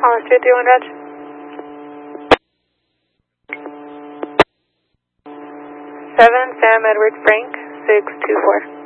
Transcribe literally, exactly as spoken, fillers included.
Hollis two three one Dodge. seven Sam Edward Frank, six two four.